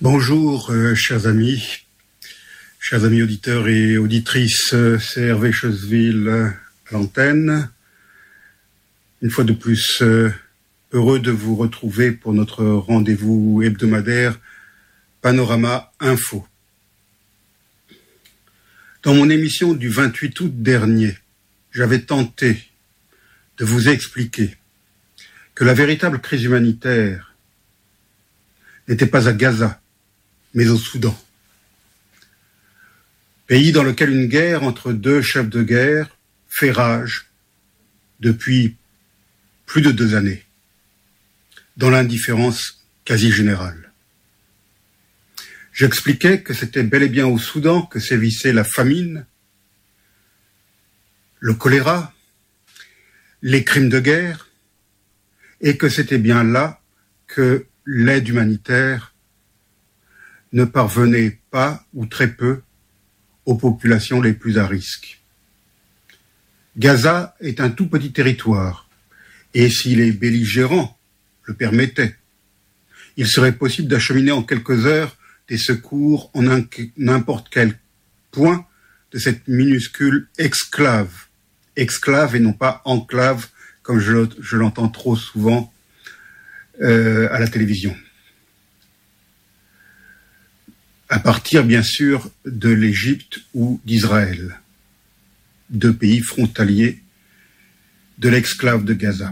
Bonjour, chers amis auditeurs et auditrices, c'est Hervé Choseville à l'antenne. Une fois de plus, heureux de vous retrouver pour notre rendez-vous hebdomadaire Panorama Info. Dans mon émission du 28 août dernier, j'avais tenté de vous expliquer que la véritable crise humanitaire n'était pas à Gaza, mais au Soudan. Pays dans lequel une guerre entre deux chefs de guerre fait rage depuis plus de 2 années, dans l'indifférence quasi générale. J'expliquais que c'était bel et bien au Soudan que sévissait la famine, le choléra, les crimes de guerre, et que c'était bien là que l'aide humanitaire ne parvenait pas, ou très peu, aux populations les plus à risque. Gaza est un tout petit territoire, et si les belligérants le permettaient, il serait possible d'acheminer en quelques heures des secours en n'importe quel point de cette minuscule exclave et non pas enclave, comme je l'entends trop souvent à la télévision. À partir, bien sûr, de l'Égypte ou d'Israël, 2 pays frontaliers de l'exclave de Gaza.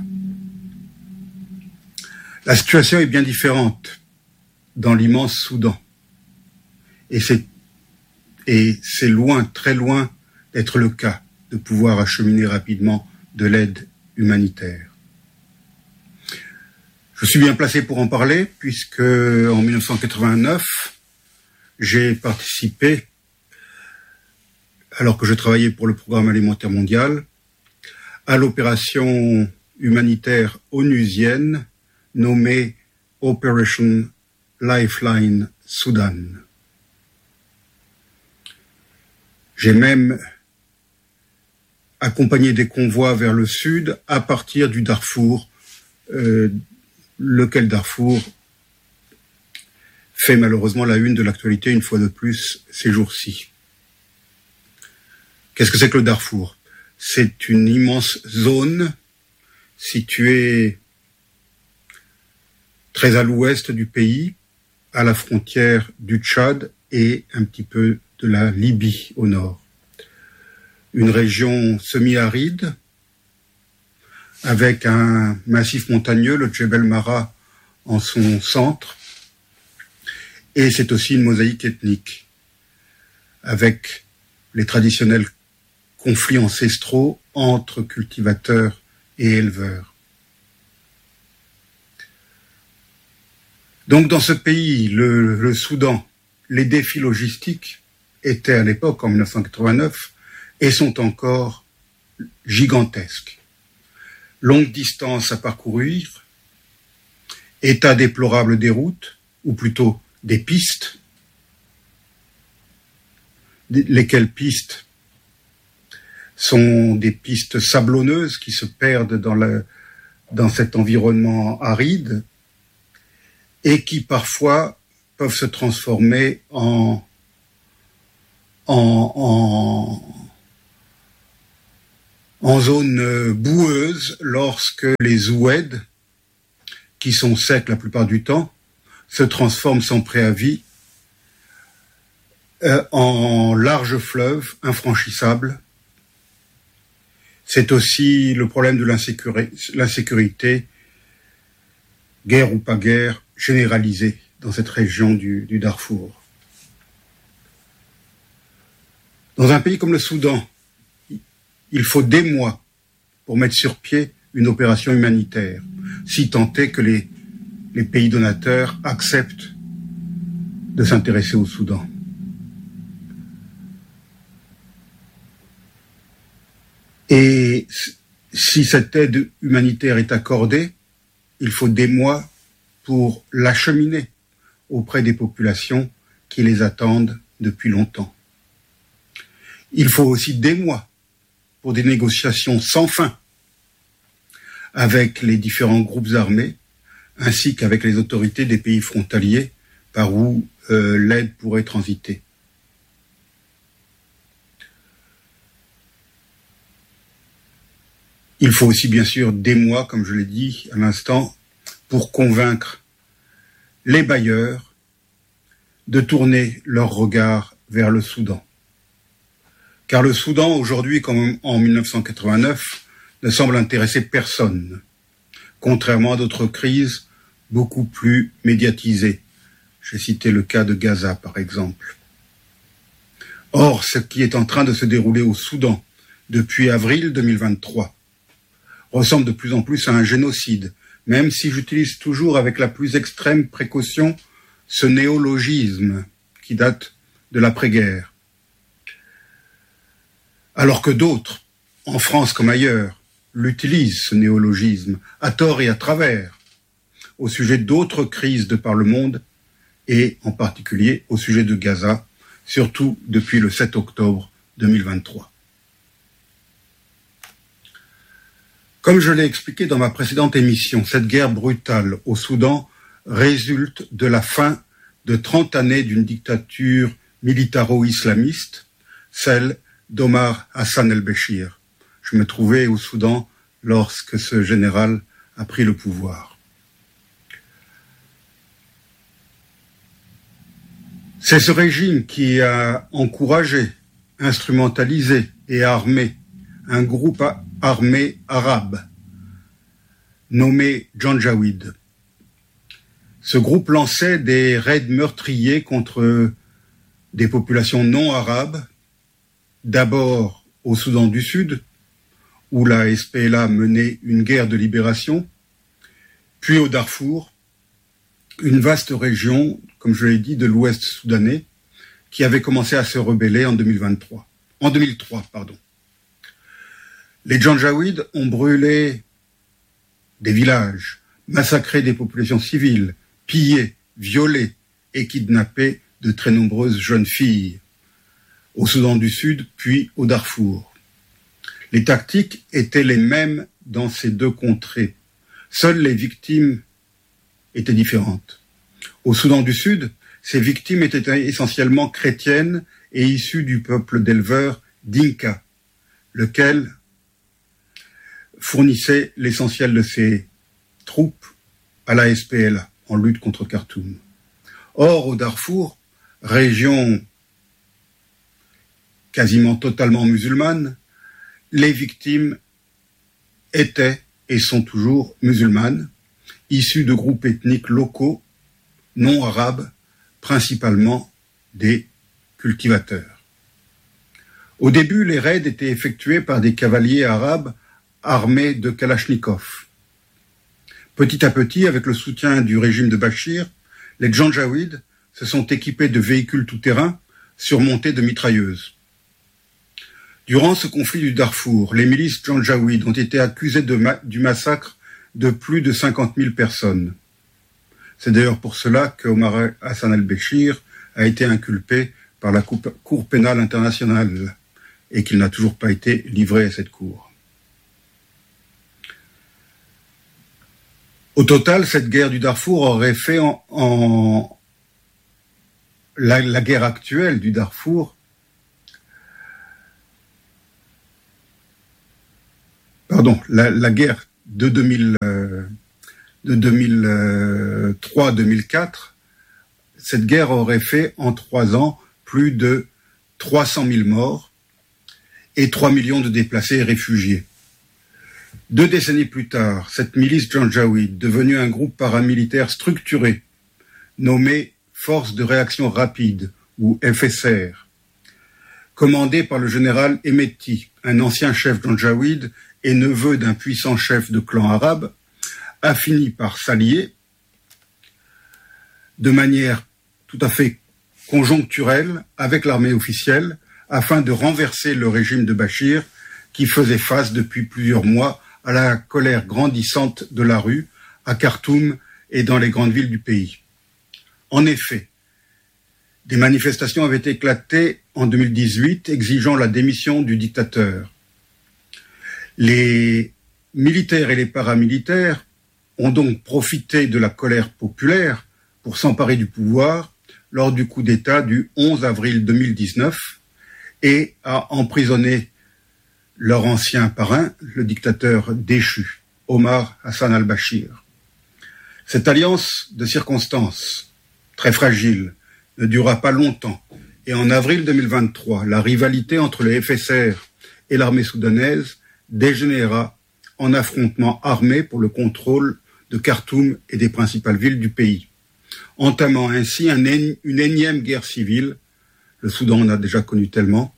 La situation est bien différente dans l'immense Soudan. Et c'est loin, très loin d'être le cas de pouvoir acheminer rapidement de l'aide humanitaire. Je suis bien placé pour en parler puisque en 1989, j'ai participé, alors que je travaillais pour le Programme alimentaire mondial, à l'opération humanitaire onusienne nommée Operation Lifeline Soudan. J'ai même accompagné des convois vers le sud à partir du Darfour, lequel Darfour fait malheureusement la une de l'actualité une fois de plus ces jours-ci. Qu'est-ce que c'est que le Darfour ? C'est une immense zone située très à l'ouest du pays, à la frontière du Tchad et un petit peu de la Libye au nord. Une région semi-aride avec un massif montagneux, le Djebel Mara, en son centre. Et c'est aussi une mosaïque ethnique, avec les traditionnels conflits ancestraux entre cultivateurs et éleveurs. Donc dans ce pays, le Soudan, les défis logistiques étaient à l'époque, en 1989, et sont encore gigantesques. Longue distance à parcourir, état déplorable des routes, ou plutôt des pistes, lesquelles pistes sont des pistes sablonneuses qui se perdent dans cet environnement aride et qui parfois peuvent se transformer en zones boueuses lorsque les oueds, qui sont secs la plupart du temps, se transforme sans préavis en larges fleuves infranchissables. C'est aussi le problème de l'insécurité, guerre ou pas guerre, généralisée dans cette région du Darfour. Dans un pays comme le Soudan, il faut des mois pour mettre sur pied une opération humanitaire, si tant est que les pays donateurs acceptent de s'intéresser au Soudan. Et si cette aide humanitaire est accordée, il faut des mois pour l'acheminer auprès des populations qui les attendent depuis longtemps. Il faut aussi des mois pour des négociations sans fin avec les différents groupes armés, ainsi qu'avec les autorités des pays frontaliers par où l'aide pourrait transiter. Il faut aussi bien sûr des mois, comme je l'ai dit à l'instant, pour convaincre les bailleurs de tourner leur regard vers le Soudan. Car le Soudan, aujourd'hui comme en 1989, ne semble intéresser personne, contrairement à d'autres crises beaucoup plus médiatisées. J'ai cité le cas de Gaza, par exemple. Or, ce qui est en train de se dérouler au Soudan depuis avril 2023 ressemble de plus en plus à un génocide, même si j'utilise toujours avec la plus extrême précaution ce néologisme qui date de l'après-guerre. Alors que d'autres, en France comme ailleurs, l'utilisent, ce néologisme, à tort et à travers, au sujet d'autres crises de par le monde, et en particulier au sujet de Gaza, surtout depuis le 7 octobre 2023. Comme je l'ai expliqué dans ma précédente émission, cette guerre brutale au Soudan résulte de la fin de 30 années d'une dictature militaro-islamiste, celle d'Omar Hassan el-Béchir. Je me trouvais au Soudan lorsque ce général a pris le pouvoir. C'est ce régime qui a encouragé, instrumentalisé et armé un groupe armé arabe nommé Janjaweed. Ce groupe lançait des raids meurtriers contre des populations non arabes, d'abord au Soudan du Sud, où la SPLA menait une guerre de libération, puis au Darfour, une vaste région, comme je l'ai dit, de l'Ouest soudanais, qui avait commencé à se rebeller en 2003. Les Janjaweed ont brûlé des villages, massacré des populations civiles, pillé, violé et kidnappé de très nombreuses jeunes filles au Soudan du Sud, puis au Darfour. Les tactiques étaient les mêmes dans ces deux contrées. Seules les victimes étaient différentes. Au Soudan du Sud, ces victimes étaient essentiellement chrétiennes et issues du peuple d'éleveurs Dinka, lequel fournissait l'essentiel de ses troupes à la SPLA en lutte contre Khartoum. Or, au Darfour, région quasiment totalement musulmane, les victimes étaient et sont toujours musulmanes, issues de groupes ethniques locaux, non arabes, principalement des cultivateurs. Au début, les raids étaient effectués par des cavaliers arabes armés de Kalachnikov. Petit à petit, avec le soutien du régime de Bachir, les Janjaweed se sont équipés de véhicules tout-terrain surmontés de mitrailleuses. Durant ce conflit du Darfour, les milices Janjaweed ont été accusées du massacre de plus de 50 000 personnes. C'est d'ailleurs pour cela que Omar Hassan el-Béchir a été inculpé par la Cour pénale internationale et qu'il n'a toujours pas été livré à cette cour. Au total, cette guerre du Darfour aurait fait la guerre actuelle du Darfour, la guerre de 2003-2004, cette guerre aurait fait en 3 ans plus de 300 000 morts et 3 millions de déplacés et réfugiés. 2 décennies plus tard, cette milice Janjaweed, devenue un groupe paramilitaire structuré, nommé Force de réaction rapide, ou FSR, commandé par le général Hemeti, un ancien chef Janjaweed et neveu d'un puissant chef de clan arabe, a fini par s'allier de manière tout à fait conjoncturelle avec l'armée officielle afin de renverser le régime de Bachir qui faisait face depuis plusieurs mois à la colère grandissante de la rue, à Khartoum et dans les grandes villes du pays. En effet, des manifestations avaient éclaté en 2018 exigeant la démission du dictateur. Les militaires et les paramilitaires ont donc profité de la colère populaire pour s'emparer du pouvoir lors du coup d'État du 11 avril 2019 et a emprisonné leur ancien parrain, le dictateur déchu, Omar Hassan al-Bashir. Cette alliance de circonstances, très fragile, ne dura pas longtemps, et en avril 2023, la rivalité entre le FSR et l'armée soudanaise dégénéra en affrontement armé pour le contrôle de Khartoum et des principales villes du pays, entamant ainsi une énième guerre civile. Le Soudan en a déjà connu tellement.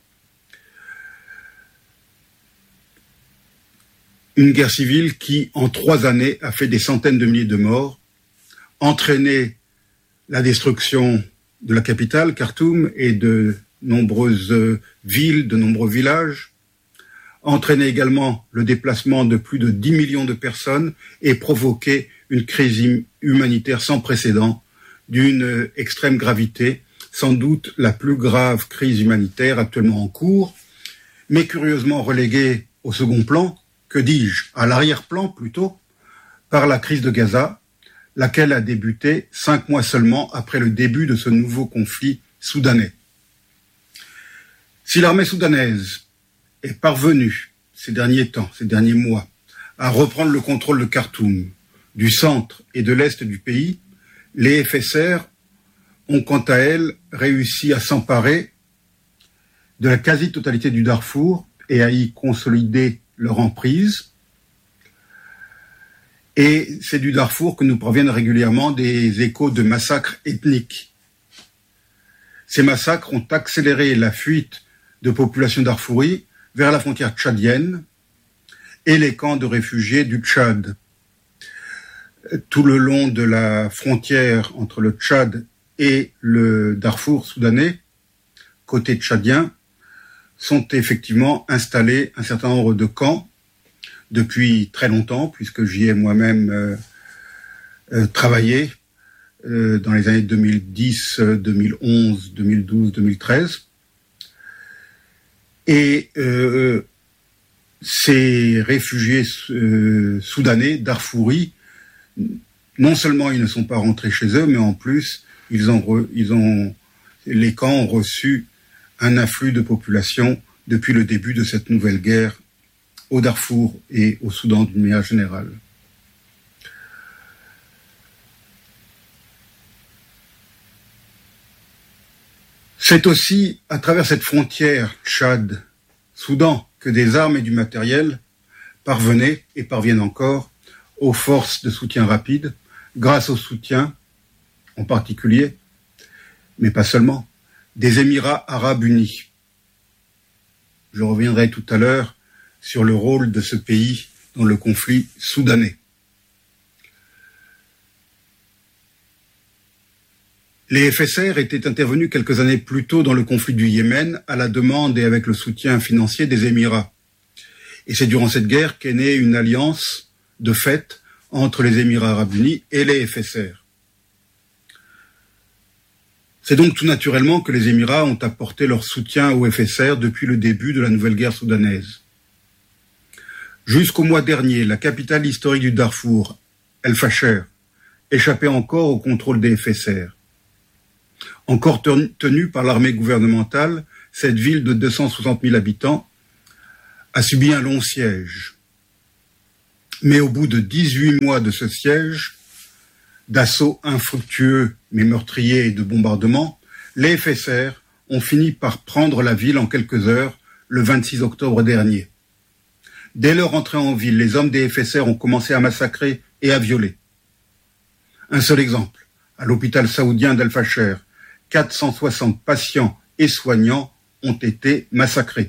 Une guerre civile qui, en 3 années, a fait des centaines de milliers de morts, entraîné la destruction de la capitale, Khartoum, et de nombreuses villes, de nombreux villages, entraîné également le déplacement de plus de 10 millions de personnes et provoqué une crise humanitaire sans précédent, d'une extrême gravité, sans doute la plus grave crise humanitaire actuellement en cours, mais curieusement reléguée au second plan, que dis-je, à l'arrière-plan plutôt, par la crise de Gaza, laquelle a débuté 5 mois seulement après le début de ce nouveau conflit soudanais. Si l'armée soudanaise est parvenue ces derniers temps, ces derniers mois, à reprendre le contrôle de Khartoum, du centre et de l'est du pays, les FSR ont quant à elles réussi à s'emparer de la quasi-totalité du Darfour et à y consolider leur emprise. Et c'est du Darfour que nous proviennent régulièrement des échos de massacres ethniques. Ces massacres ont accéléré la fuite de populations darfouries vers la frontière tchadienne et les camps de réfugiés du Tchad. Tout le long de la frontière entre le Tchad et le Darfour soudanais, côté tchadien, sont effectivement installés un certain nombre de camps depuis très longtemps, puisque j'y ai moi-même travaillé dans les années 2010, 2011, 2012, 2013. Et ces réfugiés soudanais, darfouris, non seulement ils ne sont pas rentrés chez eux, mais en plus, les camps ont reçu un afflux de population depuis le début de cette nouvelle guerre au Darfour et au Soudan d'une manière générale. C'est aussi à travers cette frontière Tchad-Soudan que des armes et du matériel parvenaient et parviennent encore aux forces de soutien rapide, grâce au soutien, en particulier, mais pas seulement, des Émirats arabes unis. Je reviendrai tout à l'heure sur le rôle de ce pays dans le conflit soudanais. Les FSR étaient intervenus quelques années plus tôt dans le conflit du Yémen à la demande et avec le soutien financier des Émirats. Et c'est durant cette guerre qu'est née une alliance de fait entre les Émirats arabes unis et les FSR. C'est donc tout naturellement que les Émirats ont apporté leur soutien aux FSR depuis le début de la nouvelle guerre soudanaise. Jusqu'au mois dernier, la capitale historique du Darfour, El Fasher, échappait encore au contrôle des FSR. Encore tenue par l'armée gouvernementale, cette ville de 260 000 habitants a subi un long siège. Mais au bout de 18 mois de ce siège, d'assauts infructueux mais meurtriers et de bombardements, les FSR ont fini par prendre la ville en quelques heures le 26 octobre dernier. Dès leur entrée en ville, les hommes des FSR ont commencé à massacrer et à violer. Un seul exemple, à l'hôpital saoudien d'El Fasher, 460 patients et soignants ont été massacrés.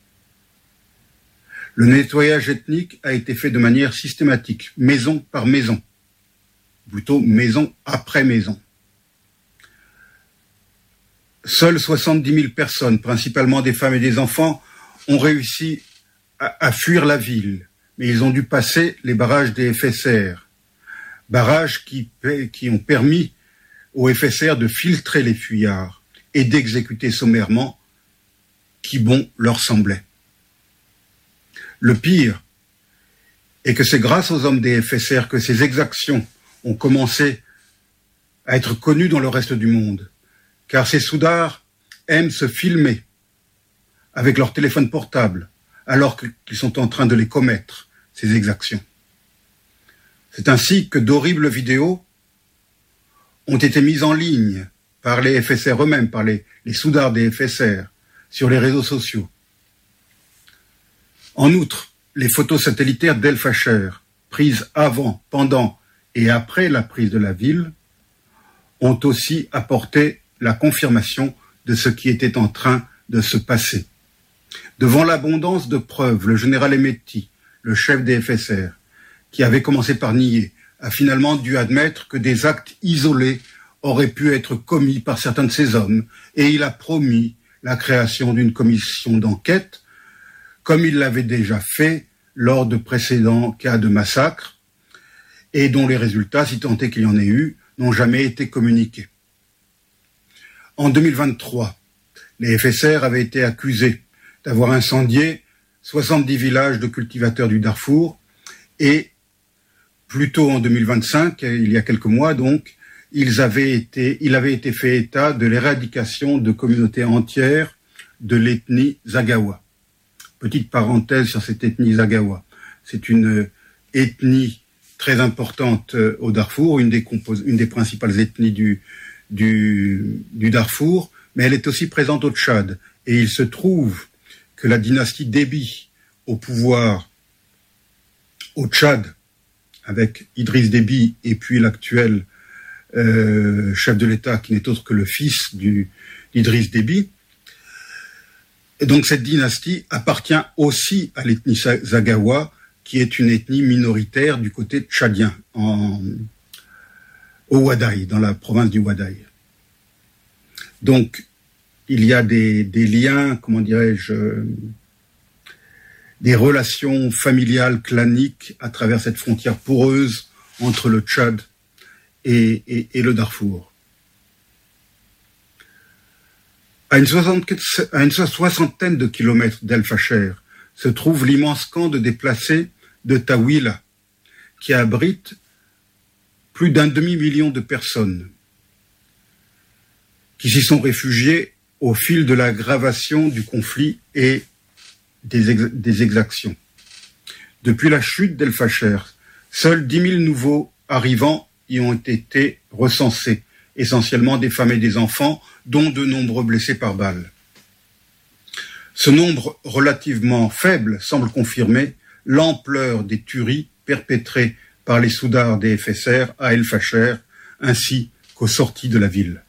Le nettoyage ethnique a été fait de manière systématique, maison par maison, plutôt maison après maison. Seules 70 000 personnes, principalement des femmes et des enfants, ont réussi à fuir la ville, mais ils ont dû passer les barrages des FSR, barrages qui ont permis aux FSR de filtrer les fuyards et d'exécuter sommairement qui bon leur semblait. Le pire est que c'est grâce aux hommes des FSR que ces exactions ont commencé à être connues dans le reste du monde. car ces soudards aiment se filmer avec leur téléphone portable alors qu'ils sont en train de les commettre, ces exactions. C'est ainsi que d'horribles vidéos ont été mises en ligne par les FSR eux-mêmes, par les soudards des FSR, sur les réseaux sociaux. En outre, les photos satellitaires d'El Fasher, prises avant, pendant et après la prise de la ville, ont aussi apporté la confirmation de ce qui était en train de se passer. Devant l'abondance de preuves, le général Hemeti, le chef des FSR, qui avait commencé par nier, a finalement dû admettre que des actes isolés auraient pu être commis par certains de ces hommes, et il a promis la création d'une commission d'enquête, comme il l'avait déjà fait lors de précédents cas de massacre, et dont les résultats, si tant est qu'il y en ait eu, n'ont jamais été communiqués. En 2023, les FSR avaient été accusés d'avoir incendié 70 villages de cultivateurs du Darfour, et plus tôt en 2025, il y a quelques mois donc, il avait été fait état de l'éradication de communautés entières de l'ethnie Zaghawa. Petite parenthèse sur cette ethnie Zaghawa. C'est une ethnie très importante au Darfour, une des principales ethnies du Darfour, mais elle est aussi présente au Tchad. Et il se trouve que la dynastie Déby au pouvoir au Tchad, avec Idriss Déby et puis l'actuel chef de l'État qui n'est autre que le fils d'Idriss Déby. Et donc cette dynastie appartient aussi à l'ethnie Zaghawa, qui est une ethnie minoritaire du côté tchadien, au Ouadaï, dans la province du Ouadaï. Donc il y a des liens, comment dirais-je, des relations familiales, claniques à travers cette frontière poreuse entre le Tchad et le Darfour. À une soixantaine de kilomètres d'El Fasher se trouve l'immense camp de déplacés de Tawila, qui abrite plus d'un demi-million de personnes qui s'y sont réfugiées au fil de l'aggravation du conflit et des exactions. Depuis la chute d'El Fasher, seuls 10 000 nouveaux arrivants y ont été recensés, essentiellement des femmes et des enfants, dont de nombreux blessés par balles. Ce nombre relativement faible semble confirmer l'ampleur des tueries perpétrées par les soudards des FSR à El Fasher, ainsi qu'aux sorties de la ville.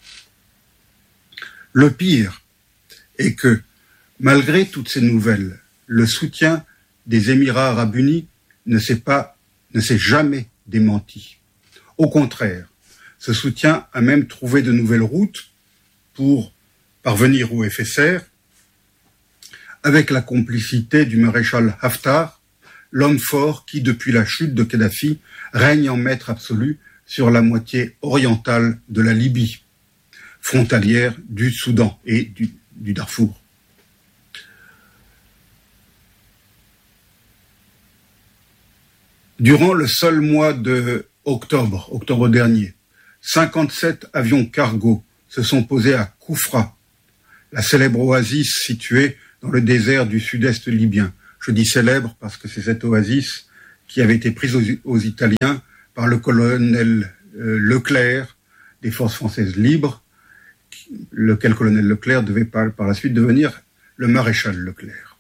Le pire est que, malgré toutes ces nouvelles, le soutien des Émirats arabes unis ne s'est jamais démenti. Au contraire, ce soutien a même trouvé de nouvelles routes pour parvenir au FSR, avec la complicité du maréchal Haftar, l'homme fort qui, depuis la chute de Kadhafi, règne en maître absolu sur la moitié orientale de la Libye, frontalière du Soudan et du Darfour. Durant le seul mois de octobre dernier, 57 avions cargo se sont posés à Koufra, la célèbre oasis située dans le désert du sud-est libyen. Je dis célèbre parce que c'est cette oasis qui avait été prise aux Italiens par le colonel Leclerc des forces françaises libres, lequel colonel Leclerc devait par la suite devenir le maréchal Leclerc.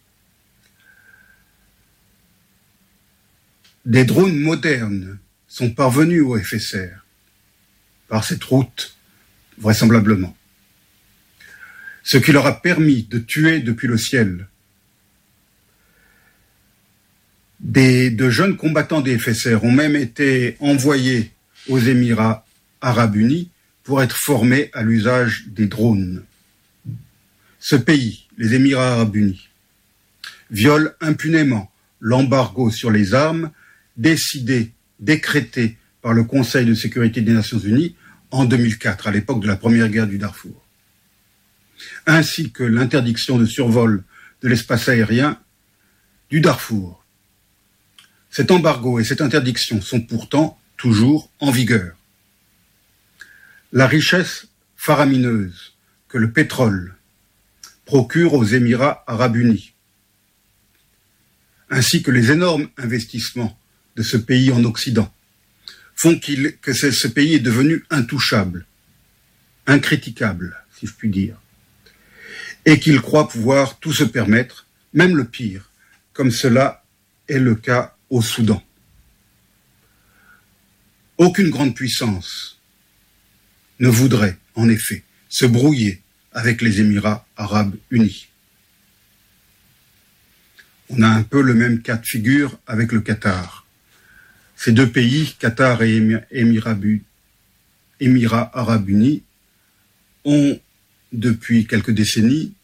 Des drones modernes sont parvenus au FSR par cette route, vraisemblablement. Ce qui leur a permis de tuer depuis le ciel de jeunes combattants des FSR ont même été envoyés aux Émirats arabes unis pour être formés à l'usage des drones. Ce pays, les Émirats arabes unis, viole impunément l'embargo sur les armes décrété par le Conseil de sécurité des Nations Unies en 2004, à l'époque de la première guerre du Darfour, ainsi que l'interdiction de survol de l'espace aérien du Darfour. Cet embargo et cette interdiction sont pourtant toujours en vigueur. La richesse faramineuse que le pétrole procure aux Émirats arabes unis, ainsi que les énormes investissements de ce pays en Occident, font que ce pays est devenu intouchable, incritiquable, si je puis dire, et qu'il croit pouvoir tout se permettre, même le pire, comme cela est le cas au Soudan. Aucune grande puissance ne voudrait, en effet, se brouiller avec les Émirats arabes unis. On a un peu le même cas de figure avec le Qatar. Ces deux pays, Qatar et Émirats arabes unis, ont, depuis quelques décennies,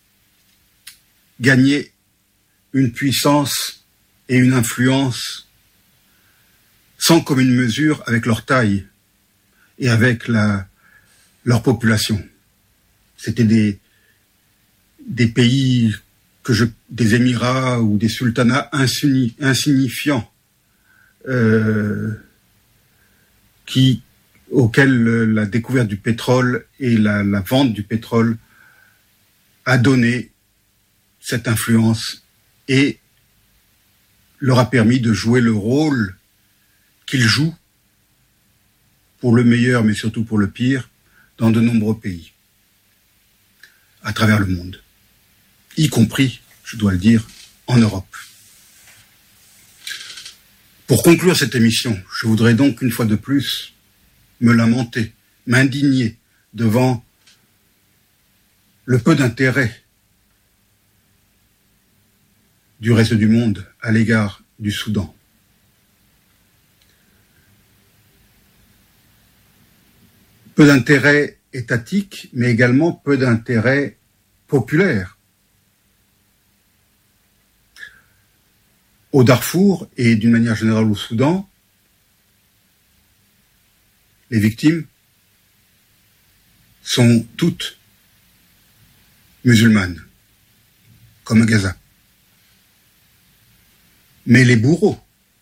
gagné une puissance et une influence sans commune mesure avec leur taille et avec leur population. C'était des pays des Émirats ou des sultanats insignifiants auxquels la découverte du pétrole et la vente du pétrole a donné cette influence et leur a permis de jouer le rôle qu'ils jouent, pour le meilleur mais surtout pour le pire, dans de nombreux pays à travers le monde, y compris, je dois le dire, en Europe. Pour conclure cette émission, je voudrais donc une fois de plus me lamenter, m'indigner devant le peu d'intérêt du reste du monde à l'égard du Soudan. Peu d'intérêt étatique, mais également peu d'intérêt populaire. Au Darfour et d'une manière générale au Soudan, les victimes sont toutes musulmanes, comme à Gaza. Mais les bourreaux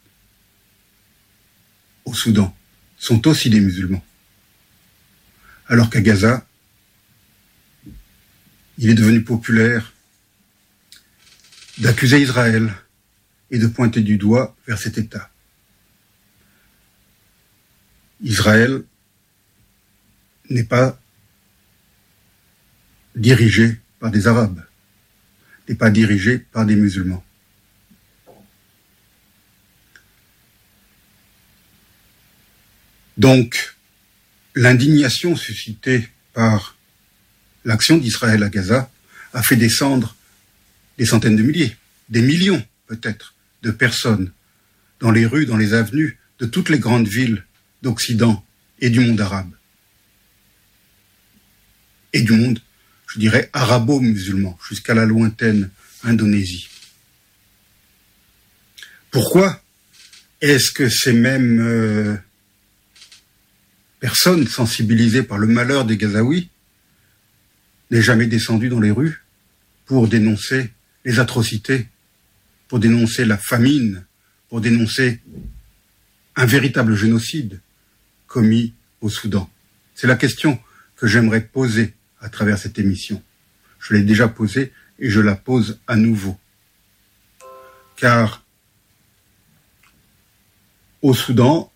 au Soudan sont aussi des musulmans. Alors qu'à Gaza, il est devenu populaire d'accuser Israël et de pointer du doigt vers cet État. Israël n'est pas dirigé par des Arabes, n'est pas dirigé par des musulmans. Donc, l'indignation suscitée par l'action d'Israël à Gaza a fait descendre des centaines de milliers, des millions peut-être, de personnes dans les rues, dans les avenues de toutes les grandes villes d'Occident et du monde arabe. Et du monde, je dirais, arabo-musulman, jusqu'à la lointaine Indonésie. Pourquoi est-ce que ces mêmes personnes sensibilisées par le malheur des Gazaouis n'est jamais descendues dans les rues pour dénoncer les atrocités, pour dénoncer la famine, pour dénoncer un véritable génocide commis au Soudan? C'est la question que j'aimerais poser à travers cette émission. Je l'ai déjà posée et je la pose à nouveau. Car au Soudan,